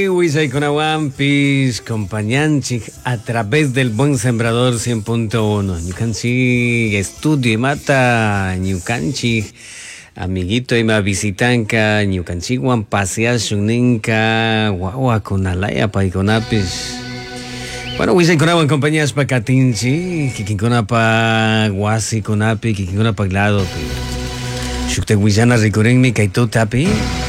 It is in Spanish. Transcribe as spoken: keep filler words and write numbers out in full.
Wisaykunawanpis compañanchik a través del Buen Sembrador cien punto uno. Ñukanchik estudio imata ñukanchik amiguito ima visitanka ñukanchikwan paseashun ninka wawakunalaya paykunapis. Bueno, wisaykunawan compañíaspa katinchik kikinkunapa wasikunapi kikinkunapa ladopi. Shukta willana rikurinmi kay tutapi.